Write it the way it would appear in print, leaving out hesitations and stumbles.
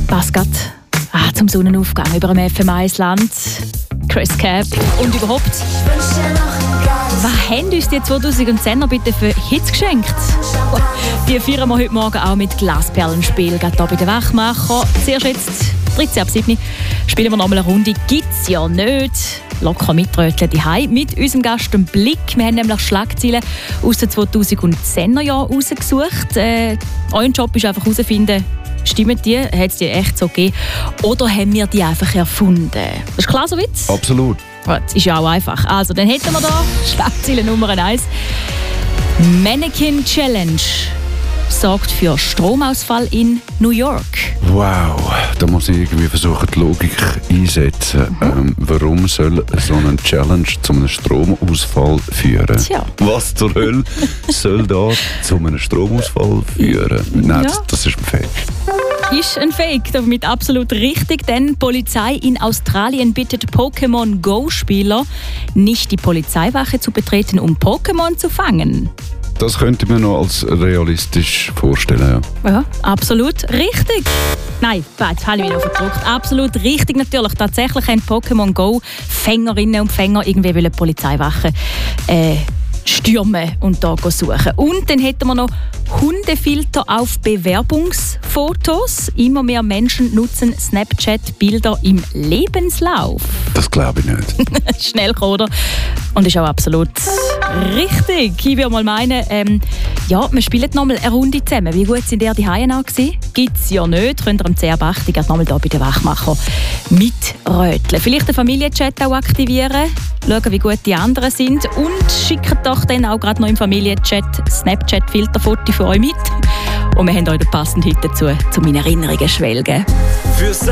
passt gerade zum Sonnenaufgang über dem FM1-Land. Chris Cap und überhaupt. Was haben uns die 2010er bitte für Hits geschenkt? Die feiern wir heute Morgen auch mit Glasperlenspiel. Gerade hier bei den Wachmacher. Zuerst jetzt 13 ab 7 spielen wir nochmal eine Runde «Gibt's ja nicht». Locker mitröteln daheim mit unserem Gast im Blick. Wir haben nämlich Schlagzeilen aus den 2010er Jahren rausgesucht. Euer Job ist einfach herauszufinden, stimmen die? Hat es die echt so gegeben? Oder haben wir die einfach erfunden? Das ist klar so weit? Absolut. Das ist ja auch einfach. Also, dann hätten wir da Schlagzeile Nummer 1. Mannequin Challenge sorgt für Stromausfall in New York. Wow, da muss ich irgendwie versuchen, die Logik einsetzen. Warum soll so eine Challenge zu einem Stromausfall führen? Tja. Was zur Hölle soll da zu einem Stromausfall führen? Nein, Ja. das ist ein Fake. Ist ein Fake, damit absolut richtig, denn die Polizei in Australien bittet Pokémon Go-Spieler, nicht die Polizeiwache zu betreten, um Pokémon zu fangen. Das könnte ich mir noch als realistisch vorstellen. Ja. Ja, absolut richtig. Nein, jetzt habe ich mich noch verdrückt. Absolut richtig natürlich. Tatsächlich haben Pokémon Go-Fängerinnen und Fänger irgendwie die Polizeiwache stürmen und da suchen. Und dann hätten wir noch Hundefilter auf Bewerbungsfotos. Immer mehr Menschen nutzen Snapchat-Bilder im Lebenslauf. Das glaube ich nicht. Schnell, oder? Und ist auch absolut richtig. Ich würde mal meinen, wir spielen noch mal eine Runde zusammen. Wie gut sind ihr die Haien auch gewesen? Gibt's ja nicht. Könnt ihr am 10.80 noch mal hier bei den Wachmacher mitröteln. Vielleicht den Familienchat auch aktivieren. Schauen, wie gut die anderen sind. Und schickt doch dann auch gerade noch im Familienchat Snapchat-Filterfoto für euch mit. Und wir haben euch den passenden heute dazu, zu meinen Erinnerungen schwelgen.